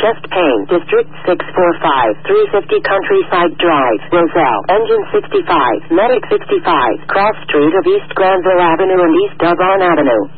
Just Pain, District 645, 350 Countryside Drive, Roselle, Engine 65, Medic 65, Cross Street of East Granville Avenue and East Devon Avenue.